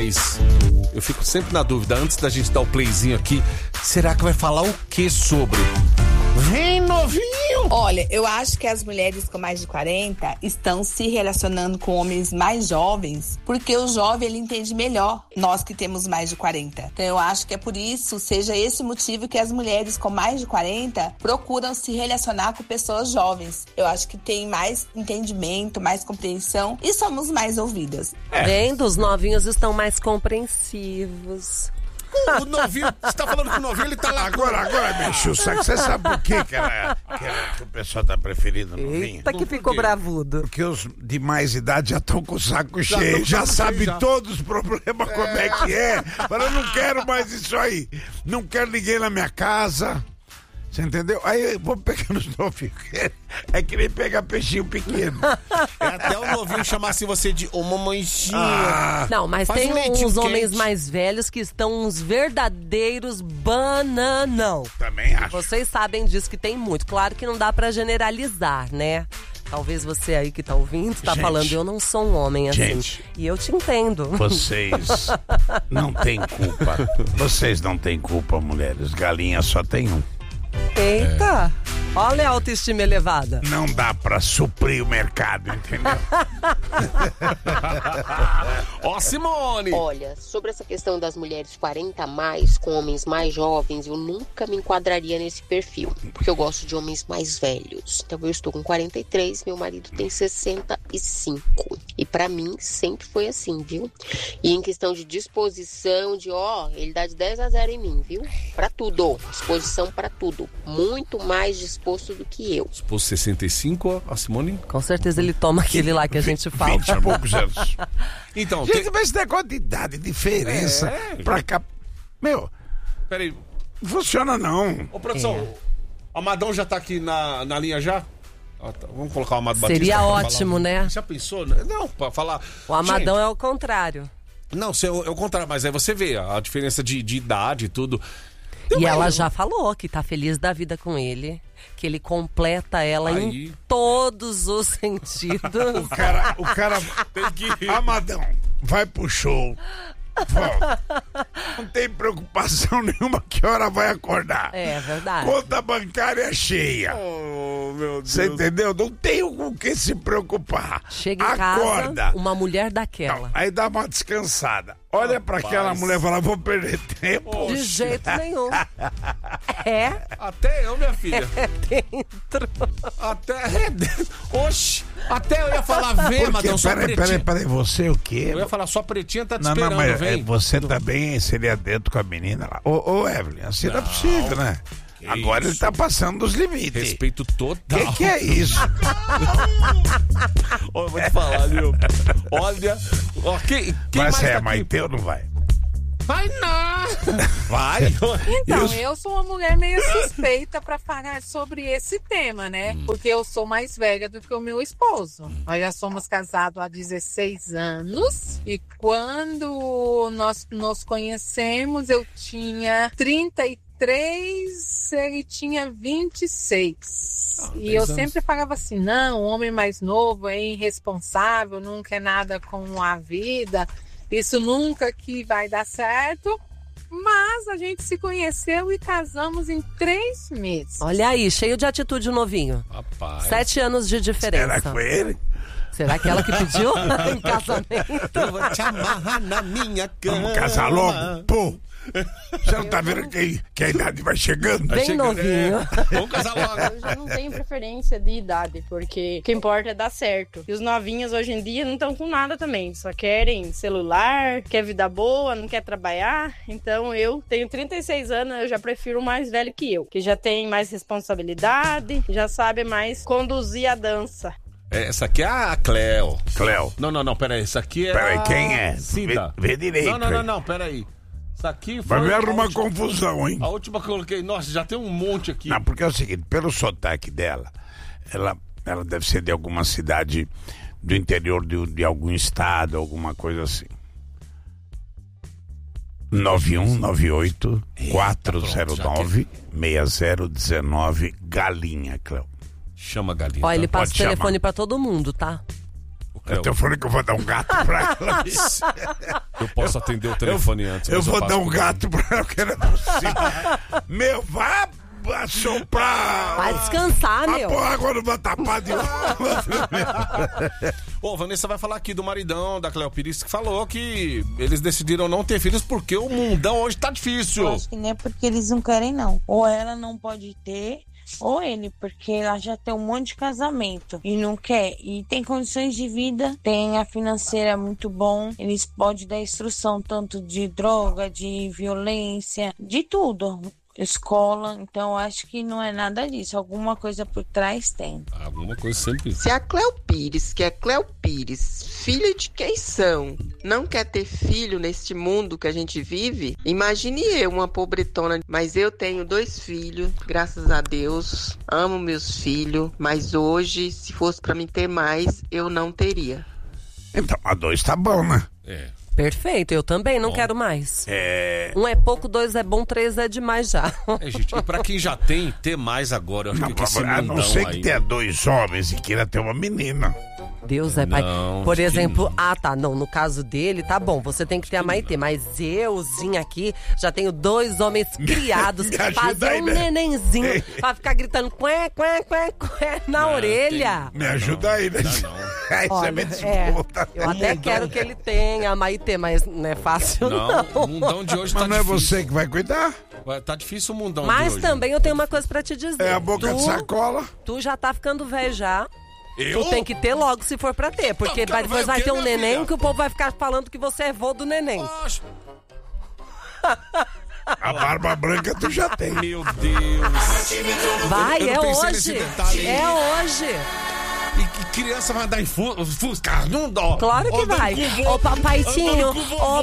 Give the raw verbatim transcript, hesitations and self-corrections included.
mas eu fico sempre na dúvida, antes da gente dar o playzinho aqui, será que vai falar o que sobre? Vem, novinho! Olha, eu acho que as mulheres com mais de quarenta estão se relacionando com homens mais jovens, porque o jovem, ele entende melhor nós que temos mais de quarenta. Então eu acho que é por isso, seja esse motivo que as mulheres com mais de quarenta procuram se relacionar com pessoas jovens. Eu acho que tem mais entendimento, mais compreensão e somos mais ouvidas. É. Vendo, os novinhos estão mais compreensivos. O novinho, você tá falando que o novinho, ele tá lá. Agora, agora, me enche o saco. Você sabe por quê que, ela, que, ela, que o pessoal tá preferindo o novinho? Eita, que ficou bravudo. Porque os de mais idade já estão com o saco já cheio, já sabem todos os problemas, é. como é que é. Mas eu não quero mais isso aí. Não quero ninguém na minha casa. Você entendeu? Aí eu vou pegando os novinhos. É que nem pegar peixinho pequeno. É até o novinho chamasse você de ô mamãezinha. Ah, não, mas tem um uns homens quente. mais velhos que estão uns verdadeiros bananão. Também acho. Vocês sabem disso que tem muito. Claro que não dá pra generalizar, né? Talvez você aí que tá ouvindo, tá gente, falando, eu não sou um homem assim. Gente, e eu te entendo. Vocês não têm culpa. Vocês não têm culpa, mulheres. Galinha só tem um. Eita! É. Olha a autoestima elevada. Não dá pra suprir o mercado, entendeu? Ó, Simone! Olha, sobre essa questão das mulheres quarenta a mais com homens mais jovens, eu nunca me enquadraria nesse perfil, porque eu gosto de homens mais velhos. Então eu estou com quarenta e três, meu marido tem sessenta e cinco. E pra mim sempre foi assim, viu? E em questão de disposição, de ó, ele dá de dez a zero em mim, viu? Pra tudo, disposição pra tudo. Muito mais disposto do que eu. Disposto sessenta e cinco, a Simone? Com certeza ele toma aquele lá que a gente fala. vinte e poucos anos. Então, gente, tem... mas esse negócio de idade, diferença é... pra cá... Meu, peraí. Não funciona não. Ô, produção, é. o Amadão já tá aqui na, na linha já? Ah, tá. Vamos colocar o Amado Batista. Seria ótimo, falar. né? Já pensou? Não, pra falar... O Amadão gente, é o contrário. Não, é o contrário, mas aí você vê a diferença de, de idade e tudo... E Deu ela já falou que tá feliz da vida com ele, que ele completa ela aí... em todos os sentidos. O cara, o cara tem que... Amadão, vai pro show, volta. Não tem preocupação nenhuma que hora vai acordar. É verdade. Conta bancária cheia. Oh, meu Deus. Você entendeu? Não tem com o que se preocupar. Chega em Acorda. casa, uma mulher daquela. Não, aí dá uma descansada. Olha pra aquela mulher e fala, vou perder tempo. De Poxa. jeito nenhum. É. Até eu, minha filha. É dentro. Até é dentro. Oxi. Até eu ia falar, vem, Amadão, só peraí, pretinha. peraí, peraí, você o quê? Eu ia falar, só pretinha tá te não, esperando, não, mas vem. Você também seria dentro com a menina lá. Ô, ô Evelyn, assim não é possível, né? Agora isso? Ele tá passando dos limites. Respeito total. Que que é isso? Ó, eu vou te falar, viu? Olha, ó, quem, quem Mas mais é tá mãe aqui? teu ou não vai? Vai não! Vai! Então, eu... eu sou uma mulher meio suspeita pra falar sobre esse tema, né? Hum. Porque eu sou mais velha do que o meu esposo. Nós já somos casados há dezesseis anos. E quando nós nos conhecemos, eu tinha trinta e três, ele tinha vinte e seis. Ah, e eu anos. sempre falava assim, não, o homem mais novo é irresponsável, não quer nada com a vida. Isso nunca que vai dar certo, mas a gente se conheceu e casamos em três meses. Olha aí, cheio de atitude o novinho. Rapaz. Sete anos de diferença. Era com ele? Será que ela que pediu em casamento? Eu vou te amarrar na minha cama. Vamos casar logo? Pô! Você não tá vendo que, que a idade vai chegando? Bem chegando. novinho. É. Vamos casar logo. Eu já não tenho preferência de idade, porque o que importa é dar certo. E os novinhos hoje em dia não estão com nada também. Só querem celular, quer vida boa, não quer trabalhar. Então eu tenho trinta e seis anos, eu já prefiro o mais velho que eu. Que já tem mais responsabilidade, já sabe mais conduzir a dança. Essa aqui é a Cleo. Cleo. Não, não, não, peraí. Essa aqui é Peraí, a... quem é? Cida. Vê, vê direito. Não, não, não, não, peraí. Isso aqui foi... Vai me arrumar última... confusão, hein? A última que eu coloquei... Nossa, já tem um monte aqui. Não, porque é o seguinte, pelo sotaque dela, ela, ela deve ser de alguma cidade do interior de, de algum estado, alguma coisa assim. nove um nove oito, quatro zero nove, seis zero um nove, Galinha, Cléo. Chama Galinha. Ó, ele tá? passa o telefone pra todo mundo, tá? O Eu tô falando que eu vou dar um gato pra ela. Eu posso atender o telefone eu, antes. Eu vou eu dar um gato pra ela, que não é possível. Meu, vá soprar. Vai descansar, meu. Pô, agora vai tapar de novo. Ô, Vanessa vai falar aqui do maridão da Cléo Pires, que falou que eles decidiram não ter filhos porque o mundão hoje tá difícil. Eu acho que não é porque eles não querem, não. Ou ela não pode ter, ou ele, porque ela já tem um monte de casamento e não quer. E tem condições de vida, tem a financeira muito bom, eles podem dar instrução tanto de droga, de violência, de tudo. Escola, então acho que não é nada disso. Alguma coisa por trás tem. Alguma coisa sempre. Se a Cléo Pires, que é Cléo Pires, filha de quem são, não quer ter filho neste mundo que a gente vive, imagine eu, uma pobretona. Mas eu tenho dois filhos, graças a Deus, amo meus filhos, mas hoje, se fosse pra mim ter mais, eu não teria. Então, a dois tá bom, né? É. Perfeito, eu também não Bom, quero mais. É... Um é pouco, dois é bom, três é demais já. É, gente, e pra quem já tem, ter mais agora, eu acho Não, que esse a não ser que aí... tenha dois homens e queira ter uma menina. Deus é pai. Não, Por acho que exemplo, não. ah tá, não, no caso dele, tá bom, você tem que ter a Maitê, mas euzinho aqui já tenho dois homens criados, me ajuda fazer aí, um né? nenenzinho Ei. pra ficar gritando quê, quê, quê, quê na Não, orelha. Me ajuda aí, né? Não, não. Aí você Olha, me é, disputa. eu até quero que ele tenha a Maitê, mas não é fácil não. Não, o mundão de hoje Mas tá não é difícil. você que vai cuidar? Vai- Tá difícil o mundão de Mas hoje. também eu tenho uma coisa pra te dizer. É a boca tu, de sacola. Tu já tá ficando velho já. Eu? Tu tem que ter logo se for pra ter. Porque Não, cara, vai- depois vai vai o quê, ter um minha neném filha? que o povo vai ficar falando que você é vô do neném. Oxe, A barba branca tu já tem. meu Deus. Vai, Eu não é pensei nesse hoje. detalhe aí. É hoje. E que criança vai dar em fu- Fusca? Não dó. Claro que Andando vai. com o vô, Ô, papaitinho, andando com o ô, vovô.